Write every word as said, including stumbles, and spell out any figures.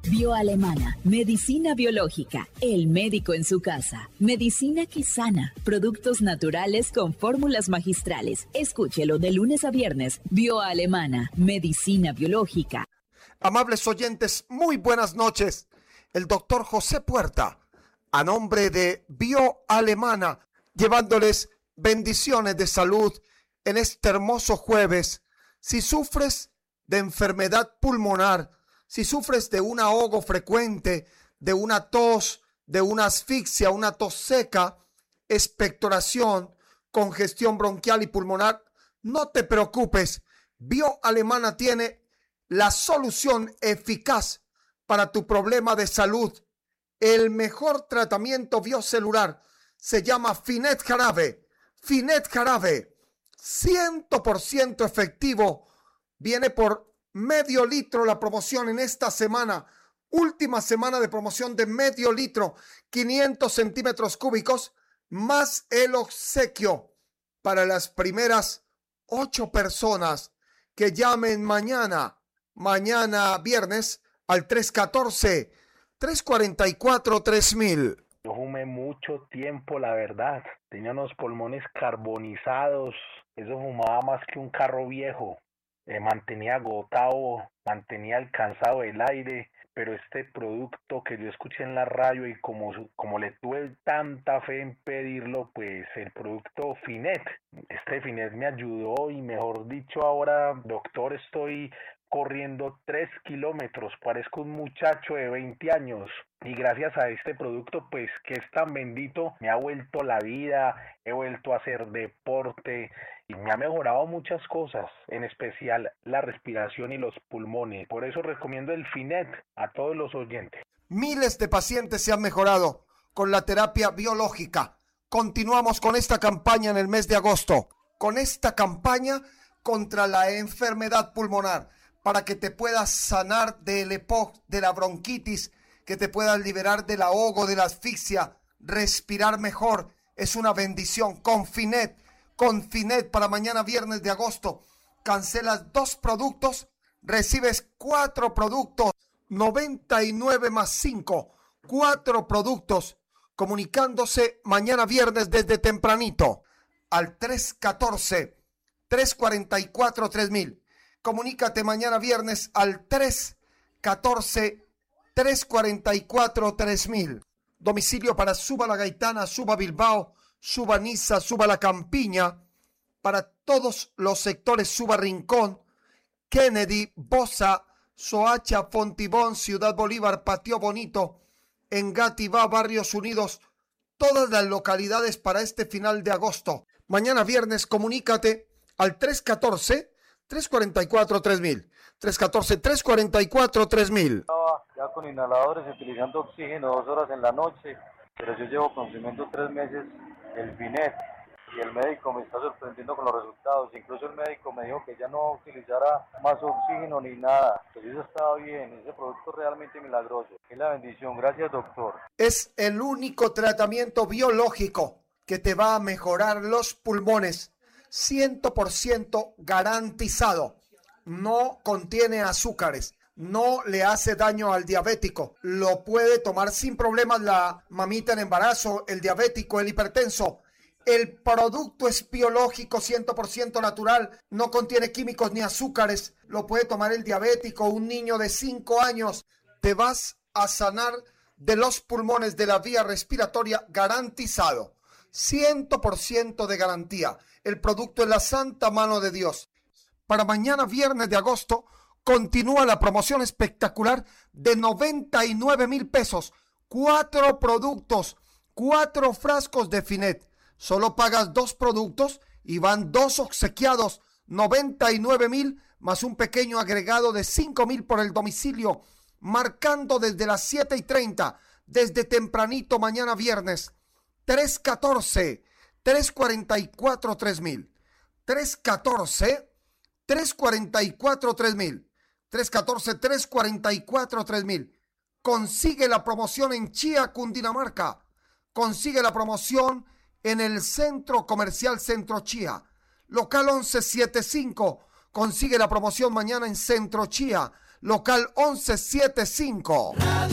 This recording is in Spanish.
Bioalemana, medicina biológica, el médico en su casa, medicina que sana, productos naturales con fórmulas magistrales. Escúchelo de lunes a viernes. Bioalemana, medicina biológica. Amables oyentes, muy buenas noches. El doctor José Puerta, a nombre de Bioalemana, llevándoles bendiciones de salud en este hermoso jueves. Si sufres de enfermedad pulmonar, si sufres de un ahogo frecuente, de una tos, de una asfixia, una tos seca, expectoración, congestión bronquial y pulmonar, no te preocupes. Bioalemana tiene la solución eficaz para tu problema de salud. El mejor tratamiento biocelular se llama Finet Jarabe. Finet Jarabe, cien por ciento efectivo, viene por medio litro la promoción en esta semana, última semana de promoción de medio litro, quinientos centímetros cúbicos, más el obsequio para las primeras ocho personas que llamen mañana, mañana viernes al tres uno cuatro, tres cuatro cuatro, tres mil. Yo fumé mucho tiempo, la verdad. Tenía unos pulmones carbonizados. Eso fumaba más que un carro viejo. Eh, mantenía agotado, mantenía alcanzado el aire, pero este producto que yo escuché en la radio y como, como le tuve tanta fe en pedirlo, pues el producto Finet, este Finet me ayudó y mejor dicho ahora, doctor, estoy corriendo tres kilómetros, parezco un muchacho de veinte años y gracias a este producto pues que es tan bendito me ha vuelto la vida, he vuelto a hacer deporte y me ha mejorado muchas cosas, en especial la respiración y los pulmones. Por eso recomiendo el Finet a todos los oyentes. Miles de pacientes se han mejorado con la terapia biológica. Continuamos con esta campaña en el mes de agosto, con esta campaña contra la enfermedad pulmonar, para que te puedas sanar del E P O C, de la bronquitis, que te puedas liberar del ahogo, de la asfixia, respirar mejor. Es una bendición. Con Finet, con Finet para mañana viernes de agosto, cancelas dos productos, recibes cuatro productos, noventa y nueve más cinco, cuatro productos, comunicándose mañana viernes desde tempranito al tres uno cuatro, tres cuatro cuatro, tres mil. Comunícate mañana viernes al tres uno cuatro, tres cuatro cuatro, tres mil. Domicilio para Suba la Gaitana, Suba Bilbao, Suba Niza, Suba la Campiña, para todos los sectores Suba Rincón, Kennedy, Bosa, Soacha, Fontibón, Ciudad Bolívar, Patio Bonito, Engativá, Barrios Unidos, todas las localidades para este final de agosto. Mañana viernes comunícate al tres uno cuatro, tres cuatro cuatro, tres mil. tres uno cuatro, tres cuatro cuatro, tres mil. Estaba ya con inhaladores utilizando oxígeno dos horas en la noche, pero yo llevo consumiendo tres meses el Finet y el médico me está sorprendiendo con los resultados. Incluso el médico me dijo que ya no utilizara más oxígeno ni nada. Pues eso estaba bien, ese producto es realmente milagroso. Es la bendición, gracias doctor. Es el único tratamiento biológico que te va a mejorar los pulmones. cien por ciento garantizado. No contiene azúcares, no le hace daño al diabético. Lo puede tomar sin problemas la mamita en embarazo, el diabético, el hipertenso. El producto es biológico, cien por ciento natural, no contiene químicos ni azúcares. Lo puede tomar el diabético, un niño de cinco años. Te vas a sanar de los pulmones, de la vía respiratoria, garantizado. cien por ciento de garantía. El producto es la santa mano de Dios. Para mañana viernes de agosto continúa la promoción espectacular de noventa y nueve mil pesos. Cuatro productos, cuatro frascos de Finet. Solo pagas dos productos y van dos obsequiados. noventa y nueve mil más un pequeño agregado de cinco mil por el domicilio. Marcando desde las siete y treinta, desde tempranito mañana viernes. tres uno cuatro, tres cuatro cuatro, tres mil. tres uno cuatro, tres cuatro cuatro, tres mil. tres uno cuatro, tres cuatro cuatro, tres mil. Consigue la promoción en Chía, Cundinamarca. Consigue la promoción en el Centro Comercial Centro Chía. Local once setenta y cinco. Consigue la promoción mañana en Centro Chía. local once setenta y cinco.